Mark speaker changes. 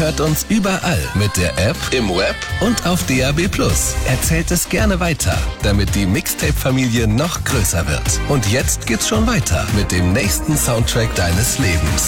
Speaker 1: hört uns überall mit der App, im Web und auf DAB+. Erzählt es gerne weiter, damit die Mixtape-Familie noch größer wird. Und jetzt geht's schon weiter mit dem nächsten Soundtrack deines Lebens.